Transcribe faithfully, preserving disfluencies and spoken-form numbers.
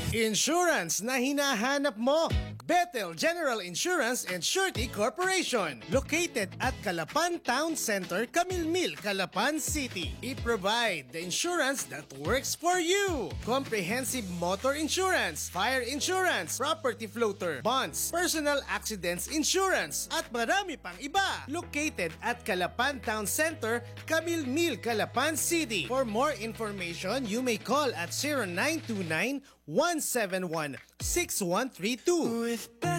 Insurance na hinahanap mo. Bethel General Insurance and Surety Corporation. Located at Calapan Town Center, Camilmil, Calapan City. I-provide the insurance that works for you. Comprehensive motor insurance, fire insurance, property floater, bonds, personal accidents insurance, at marami pang iba. Located at Calapan Town Center, Camilmil, Calapan City. For more information, you may call at zero nine two nine, one seven one, six one three two. With